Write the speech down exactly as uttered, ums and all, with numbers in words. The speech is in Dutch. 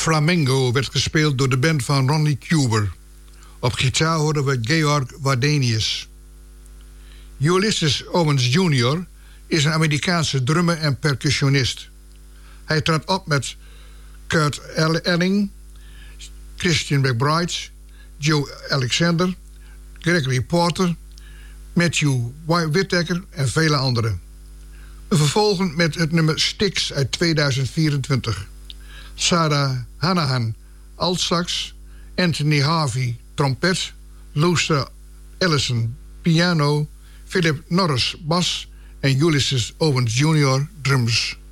Flamingo werd gespeeld door de band van Ronnie Cuber. Op gitaar horen we Georg Wardenius. Ulysses Owens junior is een Amerikaanse drummer en percussionist. Hij trad op met Kurt Elling, Christian McBride, Joe Alexander, Gregory Porter, Matthew Whittaker en vele anderen. We vervolgen met het nummer Styx uit tweeduizend vierentwintig. Sarah Hanahan, altsax, Anthony Harvey, trompet, Luther Ellison, piano, Philip Norris, bas en Ulysses Owens junior, drums.